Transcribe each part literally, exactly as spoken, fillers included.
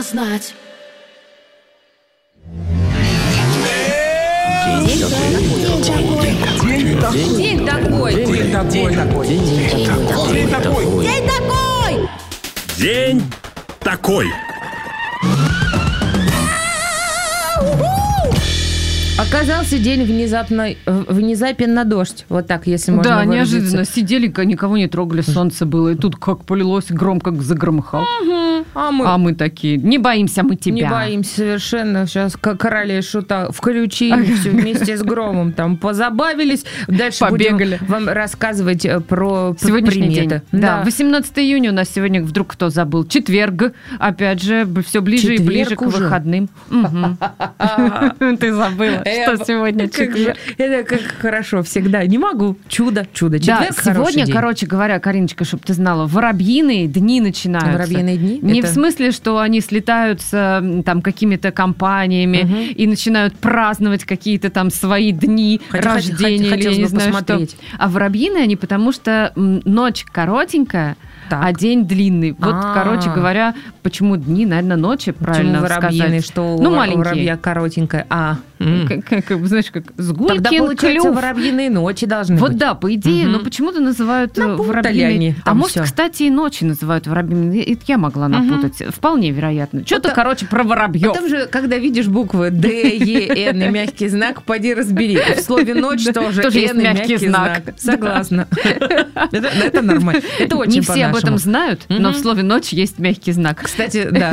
знать. День такой. День такой. День такой. День такой. День такой. День такой. Оказался день внезапно, внезапен на дождь. Вот так, если можно Да, выразиться. неожиданно. Сидели, никого не трогали, солнце было. И тут как полилось, гром как загромыхал. Угу. А, мы... а мы такие, не боимся мы тебя. Не боимся совершенно. Сейчас как короля и шута включили все вместе с громом. Там позабавились. Дальше побегали. Будем вам рассказывать про сегодняшний приметы. день. Да. Да, восемнадцатого июня у нас сегодня, вдруг кто забыл, четверг. Опять же, все ближе Четверг и ближе уже? к выходным. Ты забыла, что сегодня четверг. Это как хорошо всегда. Не могу. Чудо, чудо. Да, сегодня, короче говоря, Кариночка, чтобы ты знала, воробьиные дни начинаются. Воробьиные дни? Не в смысле, что они слетаются там какими-то компаниями угу. и начинают праздновать какие-то там свои дни хотя, рождения хотя, или я не знаю посмотреть. Что. А воробьиные они потому что ночь коротенькая, так. а день длинный. Вот, А-а-а. короче говоря, почему дни, наверное, ночи, правильно почему воробьиные, сказать. Что ну, у маленькие. воробья коротенькая. А, как, как, как, знаешь, как сгулькин Тогда, получается, клюв. Воробьиные ночи должны вот быть. Вот да, по идее, угу. но почему-то называют Напутали воробьиные. Они, а может, всё. кстати, и ночи называют воробьиные. Это я могла напутать. Угу. Вполне вероятно. Что-то, вот, короче, про воробьев. Потом же, когда видишь буквы Д, Е, Н и мягкий знак, поди разбери. В слове ночь тоже Н и мягкий знак. Согласна. Это нормально. Это очень не все об этом знают, но в слове ночь есть мягкий знак. Кстати, да.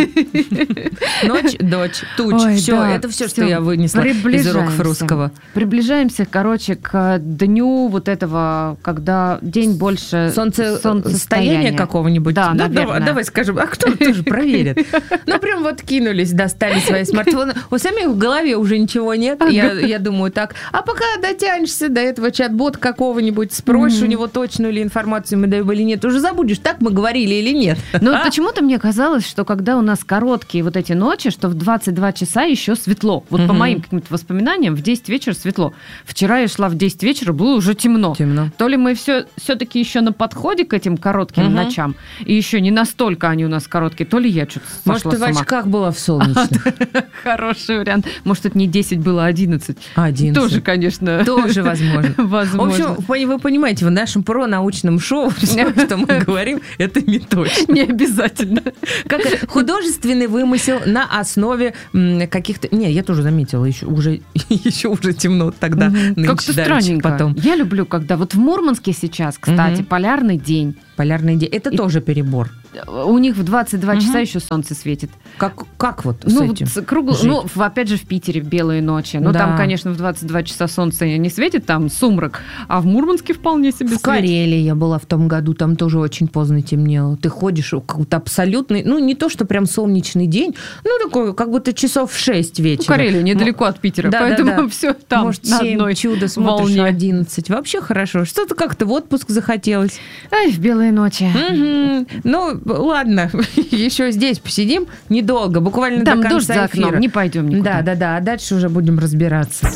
Ночь, дочь, туч. Все, это все, что я вынесла из уроков русского. Приближаемся, короче, к дню вот этого, когда день больше солнцестояния какого-нибудь. Да, наверное. Давай скажем, а кто тоже проверит? Ну, прям вот кинулись, достали свои смартфоны. У самих в голове уже ничего нет. Я думаю так. А пока дотянешься до этого чат-бота какого-нибудь, спросишь у него точную ли информацию мы даем или нет, уже забудешь, так мы говорили или нет. Но почему-то мне казалось, что когда у нас короткие вот эти ночи, что в двадцать два часа еще светло. Вот по моим каким-то воспоминаниям в десять вечера светло. Вчера я шла в десять вечера, было уже темно. Темно. То ли мы все, все-таки еще на подходе к этим коротким угу. ночам, и еще не настолько они у нас короткие, то ли я что-то сошла Может, ты с ума. в очках была в солнечных? Хороший вариант. Может, это не десять было, а одиннадцать. одиннадцать. Тоже, конечно. Тоже возможно. Возможно. В общем, вы понимаете, в нашем пронаучном шоу все, что мы говорим, это не точно. Не обязательно. Как художественный вымысел на основе каких-то... Не, я тоже заметила, еще уже, еще уже темно тогда. Угу. Как-то странненько. Потом. Я люблю, когда... Вот в Мурманске сейчас, кстати, угу. полярный день. Полярный день. Это И... тоже перебор. У них в двадцать два угу. часа еще солнце светит. Как, как вот ну, с этим? Вот, кругло, ну, опять же, в Питере в белые ночи. Ну, да. Там, конечно, в двадцать два часа солнце не светит, там сумрак. А в Мурманске вполне себе в светит. В Карелии я была в том году, там тоже очень поздно темнело. Ты ходишь, какой-то абсолютный, ну, не то, что прям солнечный день, ну, такой, как будто часов в шесть вечера. Ну, Карелия недалеко от Питера, да, поэтому да, да. все там может, на одной чудо смотришь, волне. одиннадцать. Вообще хорошо. Что-то как-то в отпуск захотелось. Ай, в белые ночи. Угу. Ну, ладно, еще здесь посидим недолго, буквально там до конца дождь за окном, эфира. не пойдем никуда. Да, да, да, а дальше уже будем разбираться.